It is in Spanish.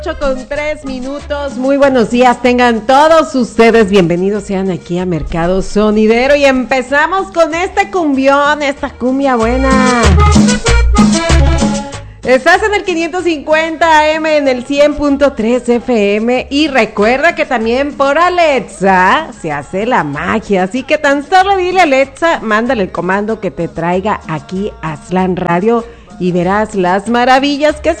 8:03. Muy buenos días, tengan todos ustedes bienvenidos sean aquí a Mercado Sonidero y empezamos con este cumbión, esta cumbia buena. Estás en el 550 AM, en el 100.3 FM y recuerda que también por Alexa se hace la magia, así que tan solo dile a Alexa, mándale el comando que te traiga aquí a Aslan Radio y verás las maravillas que